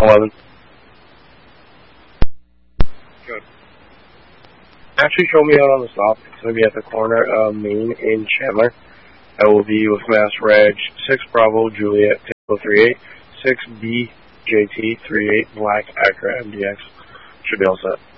11. Good. Actually, show me out on the stop. It's going to be at the corner of Main in Chandler. I will be with Mass Reg 6 Bravo Juliet Tango 38 6 BJT 38 Black Acura MDX. Should be all set.